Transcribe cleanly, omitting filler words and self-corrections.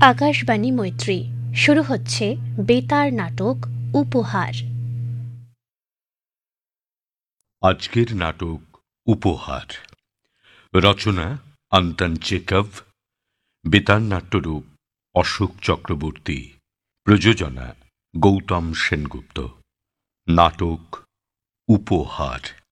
আকাশবাণী মৈত্রী শুরু হচ্ছে বেতার নাটক উপহার। আজকের নাটক উপহার। রচনা আন্তন চেকভ, বেতার নাট্যরূপ অশোক চক্রবর্তী, প্রযোজনা গৌতম সেনগুপ্ত। নাটক উপহার।